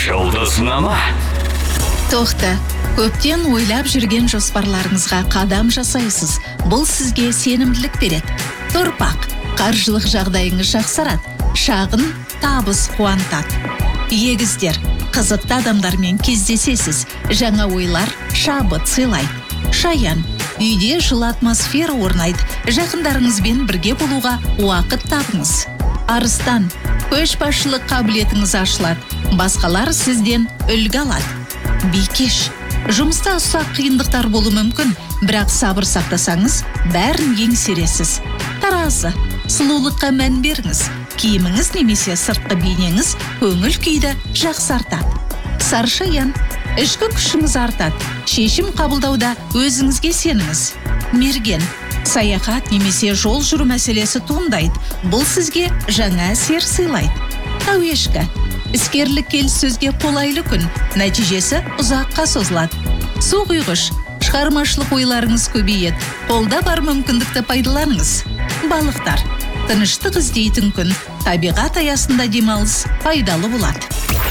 Жұлдызнама. Тоқта, көптен ойлап жүрген жоспарларыңызға қадам жасайсыз. Бұл сізге сенімділік береді. Торпақ, қаржылық жағдайыңыз жақсарады. Шағын табыс қуантады. Егіздер, қызықты адамдармен кездесесіз. Жаңа ойлар шабыт сыйлайды. Шаян, үйде жылы атмосфера орнайды. Жақындарыңызбен бірге болуға уақыт табыңыз. Арыстан, көшбасшылық қабілетіңіз ашылады. Басқалар сізден үлгі алады. Бикеш, жұмыста ұсақ қиындықтар болуы мүмкін, бірақ сабыр сақтасаңыз, бәрін еңсересіз. Таразы, сұлулыққа мән беріңіз. Киіміңіз немесе сыртқы бейнеңіз көңіл күйді жақсартады. Саршаян, ішкі күшіңіз артады. Шешім қабылдауда өзіңізге сеніңіз. Мерген, саяхат немесе жол жүру мәселесі туындайды. Бұл сізге жаңа әсер сыйлайды. Тауешкі, іскерлік келіссөзге қолайлы күн, нәтижесі ұзаққа созылады. Су құйғыш, шығармашылық ойларыңыз көбейеді. Қолда бар мүмкіндікті пайдаланыңыз. Балықтар, тыныштық іздейтін күн, табиғат аясында демалыс пайдалы болады.